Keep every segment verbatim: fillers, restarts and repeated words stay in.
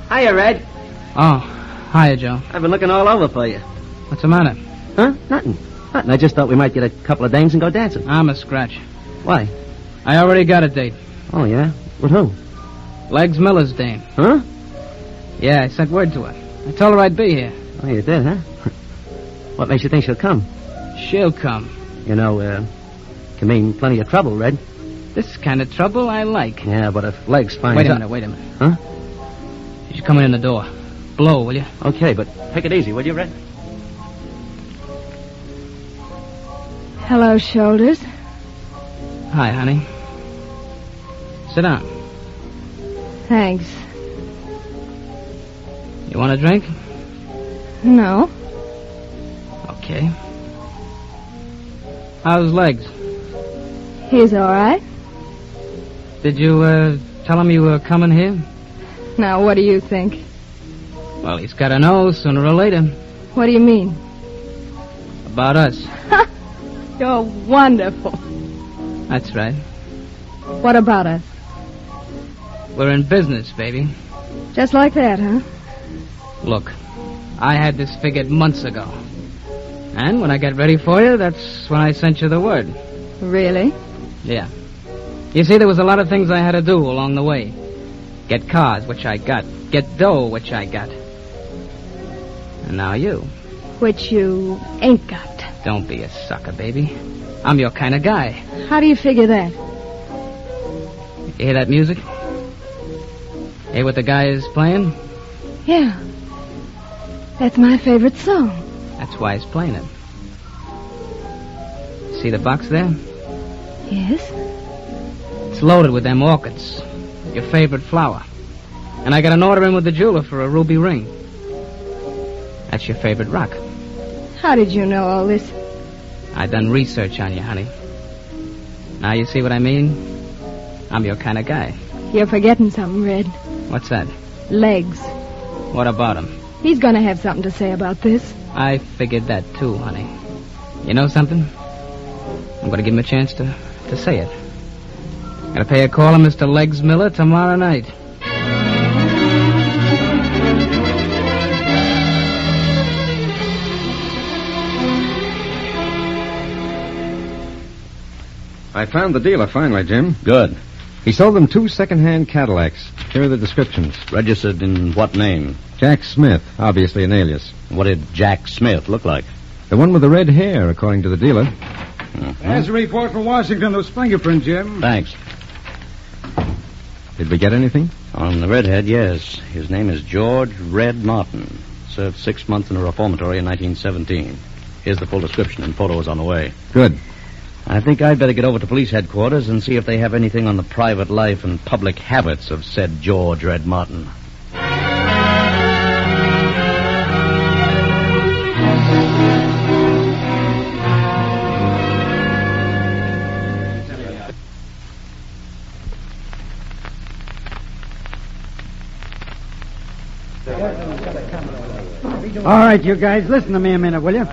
Hiya, Red. Oh, hiya, Joe. I've been looking all over for you. What's the matter? Huh? Nothing. Nothing. I just thought we might get a couple of dames and go dancing. I'm a scratch. Why? I already got a date. Oh, yeah? With who? Legs Miller's dame. Huh? Yeah, I sent word to her. I told her I'd be here. Oh, you did, huh? What makes you think she'll come? She'll come. You know, uh, can mean plenty of trouble, Red. This kind of trouble I like. Yeah, but if Legs finds Wait a out... minute, wait a minute. Huh? She's coming in the door. Blow, will you? Okay, but take it easy, will you, Red? Hello, Shoulders. Hi, honey. Sit down. Thanks. You want a drink? No. Okay. How's Legs? He's all right. Did you, uh, tell him you were coming here? Now, what do you think? Well, he's got to know sooner or later. What do you mean? About us. You're wonderful. That's right. What about us? We're in business, baby. Just like that, huh? Look, I had this figured months ago. And when I got ready for you, that's when I sent you the word. Really? Yeah. You see, there was a lot of things I had to do along the way. Get cars, which I got. Get dough, which I got. And now you. Which you ain't got. Don't be a sucker, baby. I'm your kind of guy. How do you figure that? You hear that music? Hear what the guy is playing? Yeah. That's my favorite song. That's why he's playing it. See the box there? Yes? It's loaded with them orchids. Your favorite flower. And I got an order in with the jeweler for a ruby ring. That's your favorite rock. How did you know all this? I done research on you, honey. Now you see what I mean? I'm your kind of guy. You're forgetting something, Red. What's that? Legs. What about him? He's gonna have something to say about this. I figured that too, honey. You know something? I'm gonna give him a chance to, to say it. Gonna pay a call to Mister Legs Miller tomorrow night. I found the dealer finally, Jim. Good. He sold them two second-hand Cadillacs. Here are the descriptions. Registered in what name? Jack Smith, obviously an alias. What did Jack Smith look like? The one with the red hair, according to the dealer. Mm-hmm. There's a report from Washington. Those fingerprints, Jim. Thanks. Did we get anything? On the redhead, yes. His name is George Red Martin. Served six months in a reformatory in nineteen seventeen. Here's the full description, and photos on the way. Good. I think I'd better get over to police headquarters and see if they have anything on the private life and public habits of said George Red Martin. All right, you guys, listen to me a minute, will you?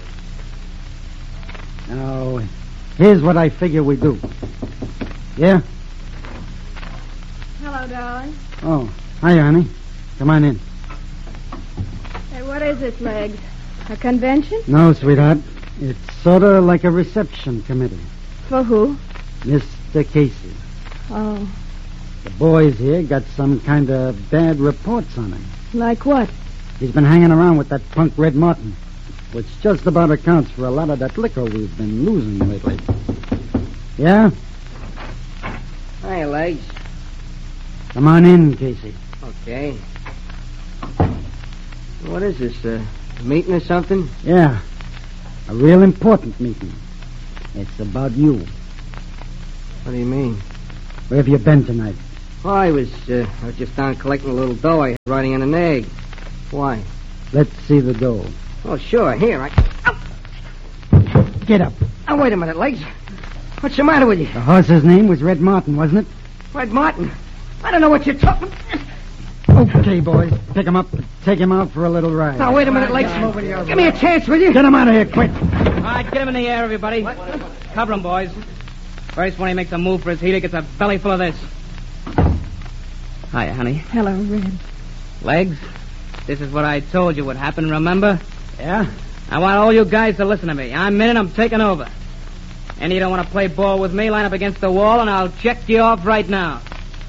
Now, here's what I figure we do. Yeah? Hello, darling. Oh, hiya, honey. Come on in. Hey, what is this, Legs? A convention? No, sweetheart. It's sort of like a reception committee. For who? Mister Casey. Oh, The boys here got some kind of bad reports on him. like what? He's been hanging around with that punk Red Martin, which just about accounts for a lot of that liquor we've been losing lately. Yeah? Hiya, Legs. Come on in, Casey. Okay. What is this, uh, meeting or something? Yeah. A real important meeting. It's about you. What do you mean? Where have you been tonight? Oh, I was, uh, I was just down collecting a little dough I had riding on an egg. Why? Let's see the dough. Oh, sure, here, I... Get up. Oh, wait a minute, Legs. What's the matter with you? The horse's name was Red Martin, wasn't it? Red Martin? I don't know what you're talking... Okay, boys. Pick him up and take him out for a little ride. Now, wait a minute, Legs. Give me a chance, will you? Get him out of here, quick. All right, get him in the air, everybody. Cover him, boys. First one he makes a move for his heater gets a belly full of this. Hiya, honey. Hello, Red. Legs, this is what I told you would happen, remember? Yeah? I want all you guys to listen to me. I'm in it, I'm taking over. And you don't want to play ball with me, line up against the wall, and I'll check you off right now.